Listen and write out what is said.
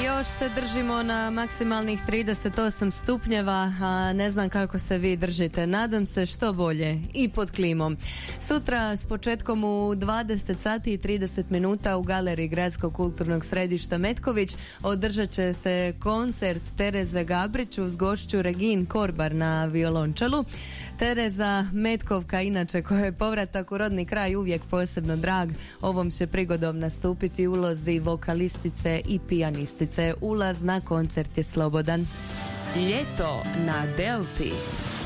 Još se držimo na maksimalnih 38 stupnjeva, a ne znam kako se vi držite. Nadam se što bolje i pod klimom. Sutra s početkom u 20 sati i 30 minuta u galeriji Gradskog kulturnog središta Metković održat će se koncert Tereze Gabrić uz gošću Regin Korbar na violončelu. Tereza Metkovka, inače koja je povratak u rodni kraj uvijek posebno drag, ovom će prigodom nastupiti ulozi vokalistice i pijanistice. Ulaz na koncert je slobodan. Ljeto na Delti.